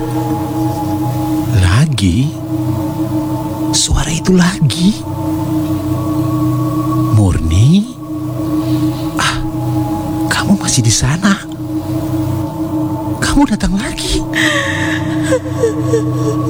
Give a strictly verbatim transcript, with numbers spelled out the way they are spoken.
Lagi? Suara itu lagi? Murni? Ah, kamu masih di sana? Kamu datang lagi?